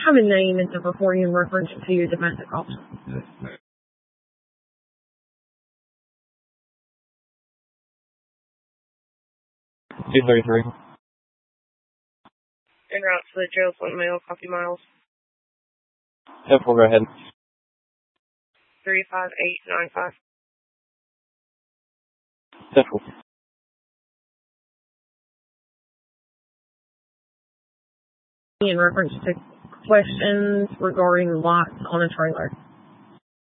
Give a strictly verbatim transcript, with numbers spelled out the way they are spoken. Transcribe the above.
have a name and number for you in reference to your domestic officer. two thirty-three. En route to the jail, Flint Mail, copy miles. ten four, go ahead. three five eight nine five. ten four. In reference to questions regarding lots on a trailer.